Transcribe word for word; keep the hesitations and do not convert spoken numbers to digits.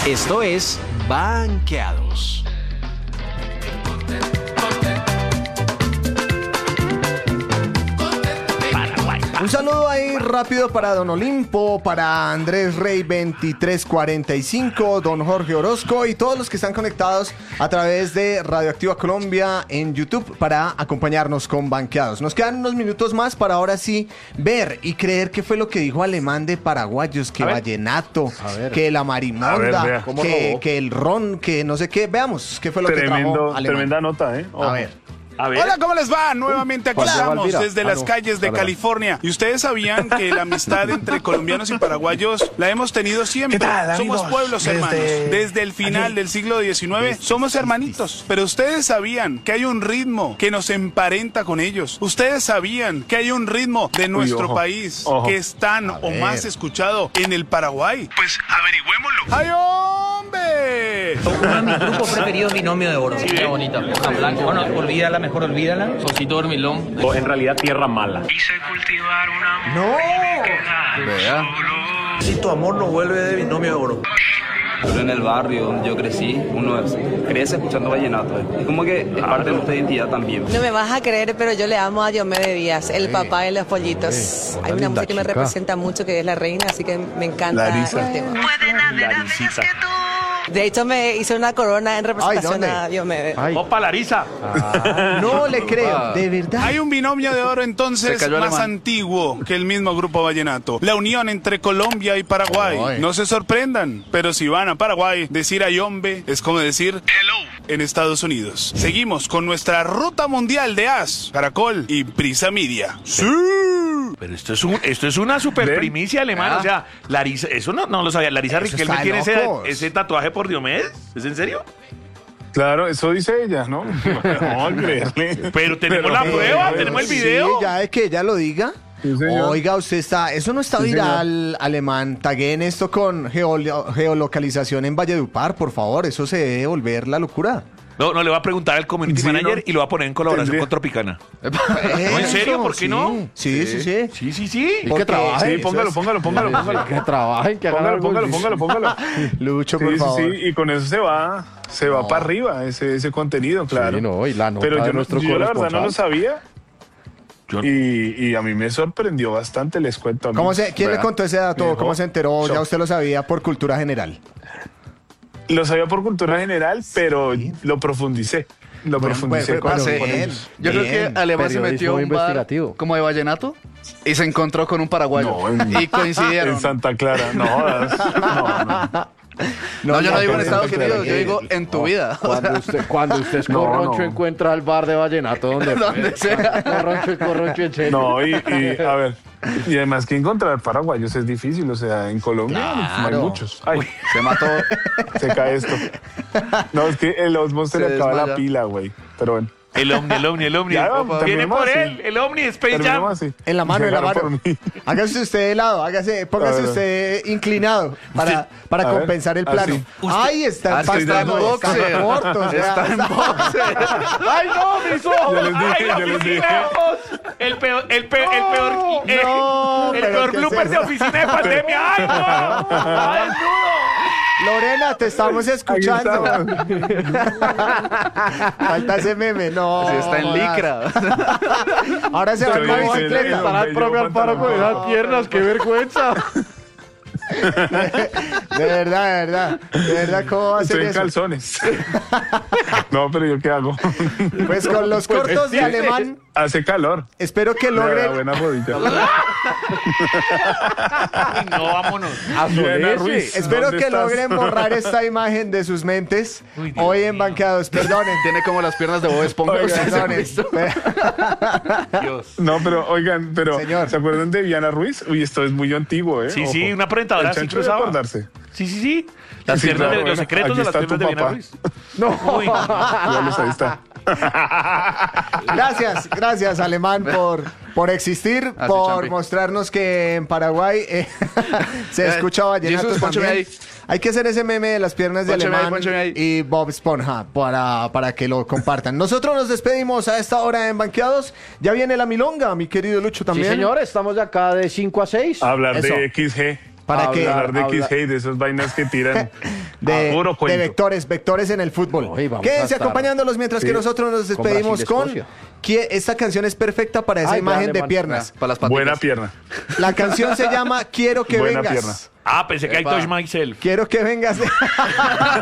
Esto es Banqueados. Un saludo ahí rápido para Don Olimpo, para Andrés Rey veintitrés cuarenta y cinco, Don Jorge Orozco y todos los que están conectados a través de Radioactiva Colombia en YouTube para acompañarnos con Banqueados. Nos quedan unos minutos más para ahora sí ver y creer qué fue lo que dijo Alemán de paraguayos, que vallenato, que la marimonda, ver, que, que el ron, que no sé qué. Veamos qué fue lo Tremendo, que trajo Alemán. Tremenda nota, ¿eh? Ojo. A ver. A ver. Hola, ¿cómo les va? Nuevamente aquí Hola, estamos Valvira. desde Ah, las no. calles de Hola. California. ¿Y ustedes sabían que la amistad entre colombianos y paraguayos la hemos tenido siempre? ¿Qué tal, Somos amigos? pueblos Desde- hermanos. Desde el final Aquí. del siglo diecinueve somos hermanitos. Pero ustedes sabían que hay un ritmo que nos emparenta con ellos. Ustedes sabían que hay un ritmo de nuestro ojo, país ojo. que es tan o ver. más escuchado en el Paraguay. Pues averigüémoslo. ¡Ay, hombre! Uno de mis grupos preferidos, Binomio de Oro. Qué bonita. Hoja Blanca. Bueno, olvídala, mejor olvídala. Solcito dormilón. O en realidad tierra mala. Quise cultivar un amor No. y me quedar solo. Si tu amor no vuelve de Binomio de Oro. Pero en el barrio donde yo crecí, uno crece escuchando vallenato. Es como que es parte de nuestra identidad también. No me vas a creer, pero yo le amo a Diomedes Díaz, el papá de los pollitos. Hay una música que me representa mucho, que es La Reina, así que me encanta Larisa. el tema. Pueden haber amigas Laricita. que tú. De hecho, me hice una corona en representación ¿dónde? a Diomedes. ¡Opa, Larisa! No le creo, de verdad. Hay un binomio de oro Se entonces cayó más Alemán. antiguo que el mismo grupo vallenato. La unión entre Colombia y Paraguay. Ay. No se sorprendan, pero si van a Paraguay, decir ayombe es como decir hello en Estados Unidos. Seguimos con nuestra ruta mundial de As, Caracol y Prisa Media. ¡Sí! Pero esto es, un, esto es una super ¿Ven? primicia alemana. O sea, Larisa, eso no, no lo sabía. Larisa Eso Riquelme está tiene ese, locos. ese tatuaje por Diomedes. ¿Es en serio? Claro, eso dice ella, ¿no? No, a creerle. Pero tenemos la Pero- prueba, pero- tenemos el Sí, video. ya es que ella lo diga. Sí, señor. Oiga, usted está, eso no está Sí, viral, Alemán. Tagueen esto con geolo- geolocalización en Valledupar, por favor. Eso se debe volver la locura. No, no, le va a preguntar al community Sí, manager no. y lo va a poner en colaboración Tendría. con Tropicana. ¿En ¿en serio? ¿Por qué no? Sí, sí, sí. Sí, sí, sí. Porque Sí, trabajen. póngalo, póngalo, póngalo, póngalo. Que trabajen, que hagan Póngalo, algo. póngalo, póngalo, póngalo. Lucho, Sí, por sí, favor. sí, y con eso se va, se va para arriba ese, ese contenido, claro. Sí, no, y la nota Pero de yo, no- nuestro yo la verdad no lo corresponsal. sabía. Yo- Y, y a mí me sorprendió bastante, les cuento. a mí. ¿Cómo se, ¿Quién le Vea, contó ese dato? me dejó ¿Cómo se enteró? shock. Ya usted lo sabía por cultura general. Lo sabía por cultura general, pero lo profundicé. Lo profundicé bueno, con, pero con bien. ellos. Yo creo Bien. que Alemán se Periodismo metió a un bar investigativo. como de vallenato y se encontró con un paraguayo. No, en- y coincidieron. En Santa Clara, no jodas. No, no. No, yo no digo en no, Estados no, Unidos, no, yo no, digo no, en tu vida. Cuando usted, cuando usted es No, corroncho, no. encuentra el bar de vallenato donde, Donde sea. Corroncho es corroncho en serio. No, y, y, a ver, y además que encontrar paraguayos es difícil, o sea, en Colombia no hay Claro. muchos. Ay, Se mató. se cae esto. No, es que el Osmo se, Se le acaba la desmaya. pila, güey. Pero bueno, El Omni, el Omni, el Omni. Ya, vamos, Viene terminemos por así. él, el Omni Space Jam. terminemos así. En la mano, en la Llegaron mano. por mí. Hágase usted de lado, hágase, póngase A ver. usted inclinado para, para a ver, compensar el plano. así. Ay, está Ah, en es que está en pantalón, boxer. está corto, o sea, Está en boxer. ¡Ay, no, mis ojos! Yo les dije, ¡Ay, la yo les oficina dije. de ojos! El peor, el peor, el peor, eh, no, el pero peor ¿qué blooper es de eso? oficina de pandemia. ¡Ay, no! ¡Ay, desnudo! Lorena, te estamos escuchando. Falta ese meme, no. Sí, está en jodas. licra. Ahora se va en Oye, la ese- bicicleta. Estará el Bello propio Alfaro con pantalón. esas piernas, qué vergüenza. De verdad, de verdad. De verdad, ¿cómo va a Estoy hacer en eso? calzones. No, pero ¿yo qué hago? Pues con los cortos de Alemán, Hace calor. espero que Le da logren. buena rodilla. Ay, no, vámonos. Diana Azulece. Ruiz. Espero ¿dónde que estás? logren borrar esta imagen de sus mentes. Uy, Dios Hoy en mío. Banqueados, perdonen. Tiene como las piernas de Bob Esponja. Oiga, ¿Ustedes han Perdonen. visto? Dios. No, pero oigan, pero Señor. ¿se acuerdan de Diana Ruiz? Uy, esto es muy antiguo, ¿eh? Sí, Ojo. sí, una presentadora El así chancho debe cruzaba. acordarse. Sí, sí, sí. Las Sí, piernas claro, de los bueno, secretos aquí de las está piernas tu de Diana papá. Ruiz. No. Uy. Véalos, ahí está. Gracias, gracias Alemán por, por existir, Así, por Champi. mostrarnos que en Paraguay eh, se escucha vallenato Jesús, pónchame también. ahí. Hay que hacer ese meme de las piernas de Pónchame ahí, Alemán pónchame ahí. y Bob Esponja para, para que lo compartan. Nosotros nos despedimos a esta hora en Banqueados. Ya viene la milonga, mi querido Lucho Sí, también. señor, estamos de acá de cinco a seis. Hablar Eso. de X G. Para Habla- que Hablar de habla- X-Hate, de esas vainas que tiran de, a puro de cuento. vectores, vectores en el fútbol. Hoy vamos a Quédense estar- acompañándolos mientras que Sí. nosotros nos Con despedimos Brasil, con... Escocia. que esta canción es perfecta para esa Ay, imagen dale, de man. piernas. Para las patitas. Buena pierna. La canción se llama Quiero que Buena vengas. pierna. Ah, pensé que I Epa. touch myself. Quiero que vengas.